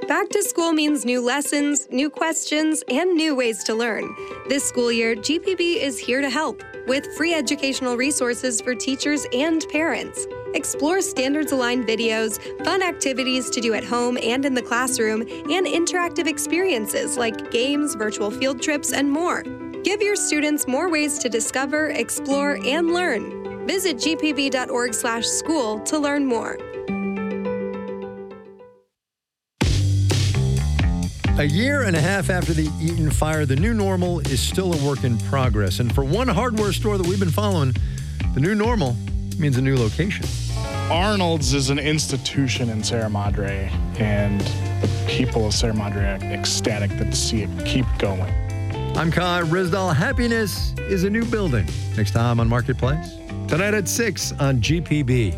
Back to school means new lessons, new questions, and new ways to learn. This school year, GPB is here to help with free educational resources for teachers and parents. Explore standards-aligned videos, fun activities to do at home and in the classroom, and interactive experiences like games, virtual field trips, and more. Give your students more ways to discover, explore, and learn. Visit gpb.org/school to learn more. A year and a half after the Eaton fire, the new normal is still a work in progress. And for one hardware store that we've been following, the new normal means a new location. Arnold's is an institution in Sierra Madre, and the people of Sierra Madre are ecstatic to see it keep going. I'm Kai Rizdal. Happiness is a new building. Next time on Marketplace. Tonight at 6 on GPB.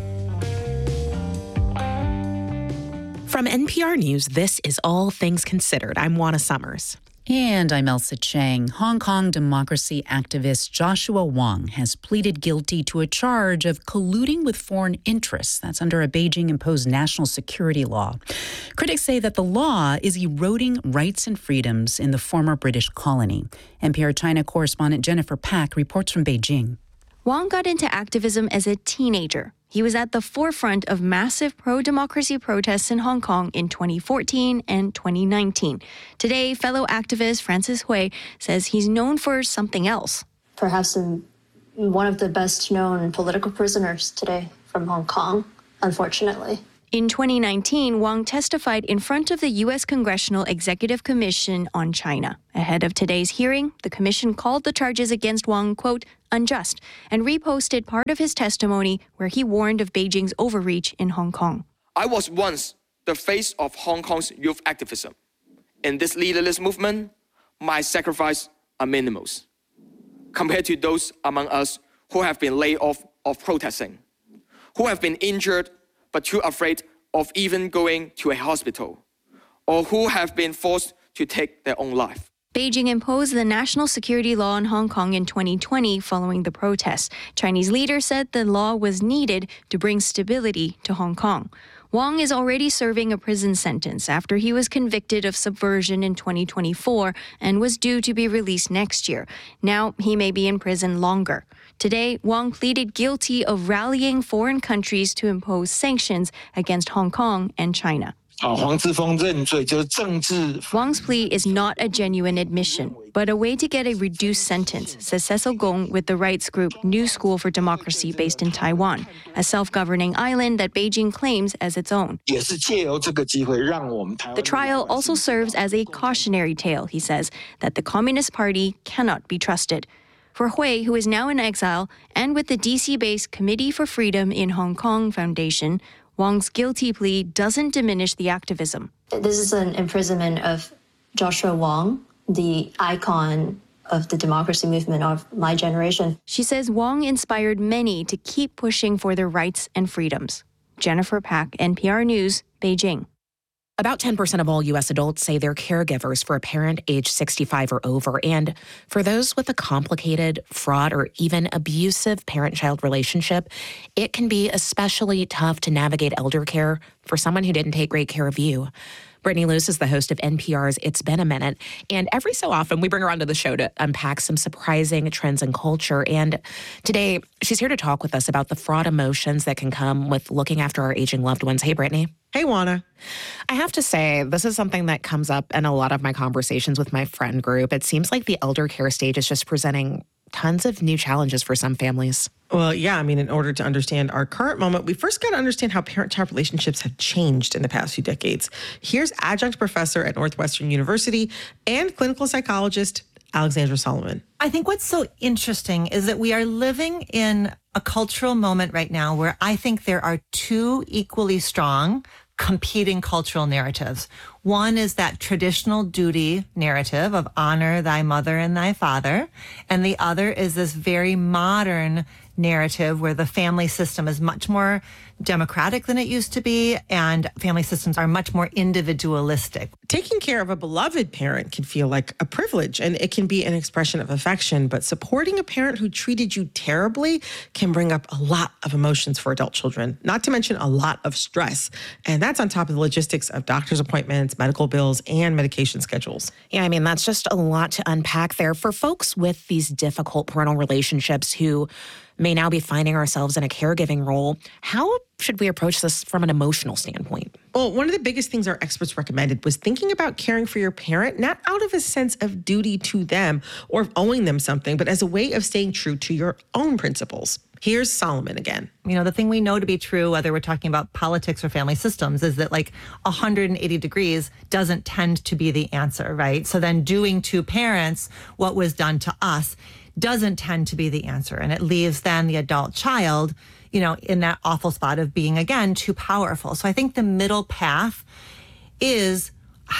From NPR News, this is All Things Considered. I'm Juana Summers. And I'm Elsa Chang. Hong Kong democracy activist Joshua Wong has pleaded guilty to a charge of colluding with foreign interests. That's under a Beijing-imposed national security law. Critics say that the law is eroding rights and freedoms in the former British colony. NPR China correspondent Jennifer Pak reports from Beijing. Wong got into activism as a teenager. He was at the forefront of massive pro-democracy protests in Hong Kong in 2014 and 2019. Today, fellow activist Francis Hui says he's known for something else. Perhaps one of the best-known political prisoners today from Hong Kong, unfortunately. In 2019, Wong testified in front of the U.S. Congressional Executive Commission on China. Ahead of today's hearing, the commission called the charges against Wong, quote, unjust, and reposted part of his testimony where he warned of Beijing's overreach in Hong Kong. I was once the face of Hong Kong's youth activism. In this leaderless movement, my sacrifices are minimal compared to those among us who have been laid off of protesting, who have been injured but too afraid of even going to a hospital, or who have been forced to take their own life. Beijing imposed the national security law in Hong Kong in 2020 following the protests. Chinese leaders said the law was needed to bring stability to Hong Kong. Wong is already serving a prison sentence after he was convicted of subversion in 2024 and was due to be released next year. Now he may be in prison longer. Today, Wong pleaded guilty of rallying foreign countries to impose sanctions against Hong Kong and China. Wong's plea is not a genuine admission, but a way to get a reduced sentence, says Cecil Gong with the rights group New School for Democracy based in Taiwan, a self-governing island that Beijing claims as its own. The trial also serves as a cautionary tale, he says, that the Communist Party cannot be trusted. For Hui, who is now in exile, and with the DC-based Committee for Freedom in Hong Kong Foundation, Wong's guilty plea doesn't diminish the activism. This is an imprisonment of Joshua Wong, the icon of the democracy movement of my generation. She says Wong inspired many to keep pushing for their rights and freedoms. Jennifer Pak, NPR News, Beijing. About 10% of all U.S. adults say they're caregivers for a parent age 65 or over. And for those with a complicated, fraught, or even abusive parent-child relationship, it can be especially tough to navigate elder care for someone who didn't take great care of you. Brittany Luce is the host of NPR's It's Been a Minute, and every so often we bring her onto the show to unpack some surprising trends in culture. And today, she's here to talk with us about the fraught emotions that can come with looking after our aging loved ones. Hey, Brittany. Hey, Juana. I have to say, this is something that comes up in a lot of my conversations with my friend group. It seems like the elder care stage is just presenting tons of new challenges for some families. Well, yeah, in order to understand our current moment, we first got to understand how parent-child relationships have changed in the past few decades. Here's adjunct professor at Northwestern University and clinical psychologist Alexandra Solomon. I think what's so interesting is that we are living in a cultural moment right now where I think there are two equally strong competing cultural narratives. One is that traditional duty narrative of honor thy mother and thy father, and the other is this very modern narrative where the family system is much more democratic than it used to be, and family systems are much more individualistic. Taking care of a beloved parent can feel like a privilege, and it can be an expression of affection, but supporting a parent who treated you terribly can bring up a lot of emotions for adult children, not to mention a lot of stress. And that's on top of the logistics of doctor's appointments, medical bills, and medication schedules. Yeah, I mean, that's just a lot to unpack there. For folks with these difficult parental relationships who may now be finding ourselves in a caregiving role, how should we approach this from an emotional standpoint? Well, one of the biggest things our experts recommended was thinking about caring for your parent, not out of a sense of duty to them or of owing them something, but as a way of staying true to your own principles. Here's Solomon again. You know, the thing we know to be true, whether we're talking about politics or family systems, is that like 180 degrees doesn't tend to be the answer, right? So then doing to parents what was done to us doesn't tend to be the answer. And it leaves then the adult child, you know, in that awful spot of being, again, too powerful. So I think the middle path is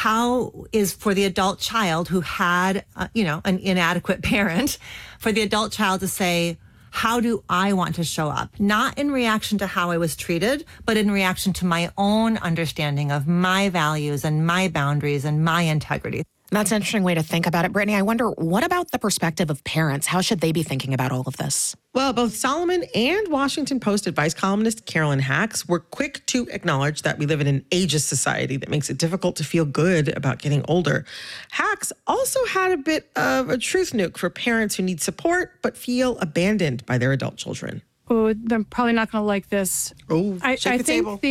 for the adult child who had, an inadequate parent, for the adult child to say, how do I want to show up? Not in reaction to how I was treated, but in reaction to my own understanding of my values and my boundaries and my integrity. That's an interesting way to think about it. Brittany, I wonder, what about the perspective of parents? How should they be thinking about all of this? Well, both Solomon and Washington Post advice columnist Carolyn Hax were quick to acknowledge that we live in an ageist society that makes it difficult to feel good about getting older. Hax also had a bit of a truth nuke for parents who need support but feel abandoned by their adult children. Oh, they're probably not going to like this. Oh, shake the table.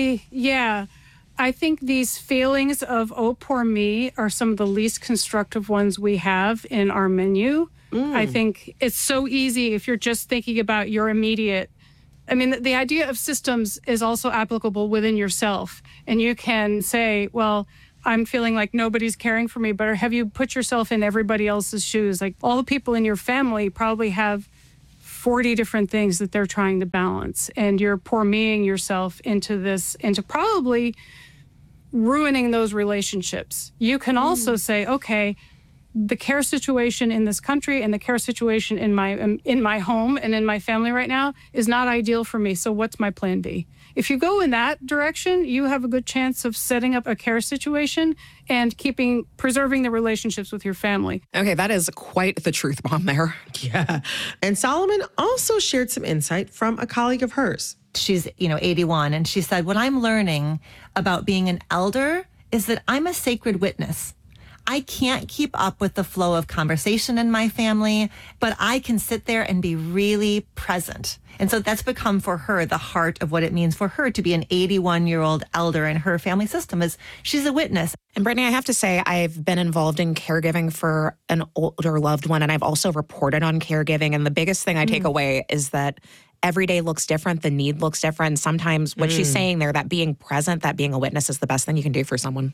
I think these feelings of, oh, poor me, are some of the least constructive ones we have in our menu. I think it's so easy if you're just thinking about your immediate. I mean, the idea of systems is also applicable within yourself. And you can say, well, I'm feeling like nobody's caring for me, but have you put yourself in everybody else's shoes? Like all the people in your family probably have 40 different things that they're trying to balance. And you're poor meing yourself into probably ruining those relationships. You can also say, okay, the care situation in this country and the care situation in my home and in my family right now is not ideal for me. So what's my plan B? If you go in that direction, you have a good chance of setting up a care situation and preserving the relationships with your family. Okay, that is quite the truth bomb there. Yeah. And Solomon also shared some insight from a colleague of hers. She's, 81, and she said, what I'm learning about being an elder is that I'm a sacred witness. I can't keep up with the flow of conversation in my family, but I can sit there and be really present. And so that's become for her the heart of what it means for her to be an 81-year-old elder in her family system, is she's a witness. And Brittany, I have to say, I've been involved in caregiving for an older loved one, and I've also reported on caregiving. And the biggest thing I take away is that every day looks different. The need looks different. Sometimes what she's saying there, that being present, that being a witness is the best thing you can do for someone.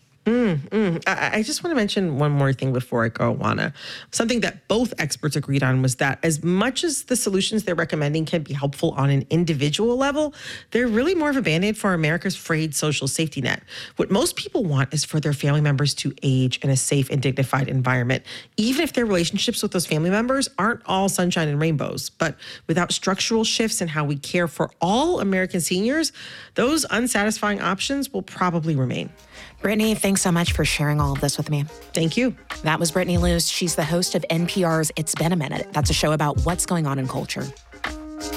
I just want to mention one more thing before I go, Juana. Something that both experts agreed on was that as much as the solutions they're recommending can be helpful on an individual level, they're really more of a Band-Aid for America's frayed social safety net. What most people want is for their family members to age in a safe and dignified environment, even if their relationships with those family members aren't all sunshine and rainbows. But without structural shifts in how we care for all American seniors, those unsatisfying options will probably remain. Brittany, thanks so much for sharing all of this with me. Thank you. That was Brittany Luce. She's the host of NPR's It's Been a Minute. That's a show about what's going on in culture.